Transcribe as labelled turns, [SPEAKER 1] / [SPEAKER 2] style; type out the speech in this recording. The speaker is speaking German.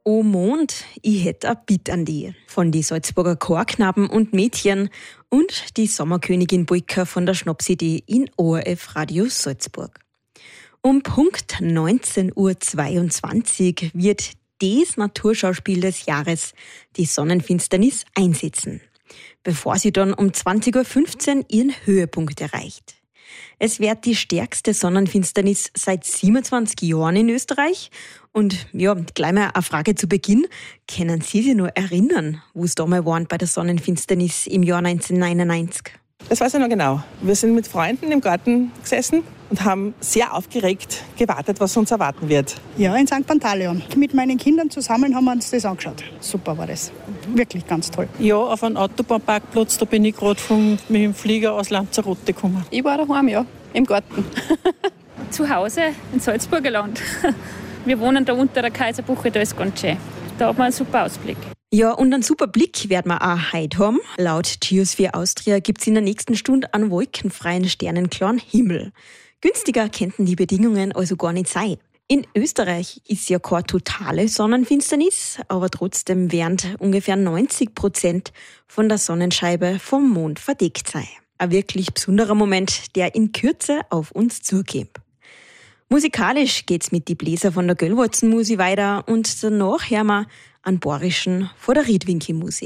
[SPEAKER 1] O Mond, ich hätt a Bitt an die. Von die Salzburger Chorknaben und Mädchen und die Sommerkönigin Bulka von der Schnapsidee in ORF Radio Salzburg. Um Punkt 19.22 Uhr wird das Naturschauspiel des Jahres, die Sonnenfinsternis, einsetzen, bevor sie dann um 20.15 Uhr ihren Höhepunkt erreicht. Es wird die stärkste Sonnenfinsternis seit 27 Jahren in Österreich. Und ja, gleich mal eine Frage zu Beginn. Können Sie sich noch erinnern, wo es damals waren bei der Sonnenfinsternis im Jahr 1999?
[SPEAKER 2] Das weiß ich noch genau. Wir sind mit Freunden im Garten gesessen und haben sehr aufgeregt gewartet, was uns erwarten wird.
[SPEAKER 3] Ja, in St. Pantaleon. Mit meinen Kindern zusammen haben wir uns das angeschaut. Super war das. Wirklich ganz toll.
[SPEAKER 4] Ja, auf einem Autobahnparkplatz, da bin ich gerade mit dem Flieger aus Lanzarote gekommen.
[SPEAKER 5] Ich war daheim, ja, im Garten.
[SPEAKER 6] Zu Hause in Salzburger Land. Wir wohnen da unter der Kaiserbuche, da ist ganz schön. Da hat man einen super Ausblick.
[SPEAKER 1] Ja, und einen super Blick werden wir auch heute haben. Laut Geosphere Austria gibt es in der nächsten Stunde einen wolkenfreien, sternenklaren Himmel. Günstiger könnten die Bedingungen also gar nicht sein. In Österreich ist ja keine totale Sonnenfinsternis, aber trotzdem werden ungefähr 90% von der Sonnenscheibe vom Mond verdeckt sein. Ein wirklich besonderer Moment, der in Kürze auf uns zukommt. Musikalisch geht's mit die Bläser von der Göllwurzenmusik weiter und danach hören wir einen Borischen von der Riedwinkel-Musik.